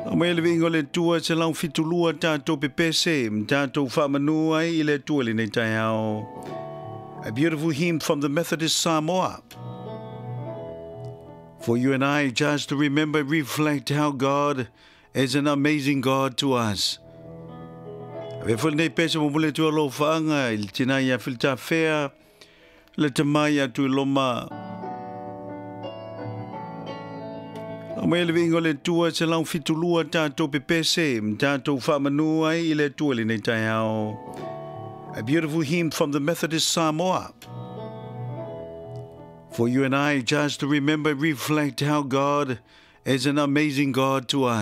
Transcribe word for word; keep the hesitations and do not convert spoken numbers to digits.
Mai le vingo le tua se lau fitulua tātou pepese, tātou whamanu ai i le tua le nei tai au. A beautiful hymn from the Methodist Samoa. For you and I just to remember, reflect how God is an amazing God to us. E fol nei pese mo mule tua lo whaanga, il tina ia filta whea, le tamai atu loma. O mai le vingo le tua se lau fitulua tātou pepese, tātou whamanu ai i le tua le nei tai au. A beautiful hymn from the Methodist Samoa. For you and I just to remember, reflect how God is an amazing God to us.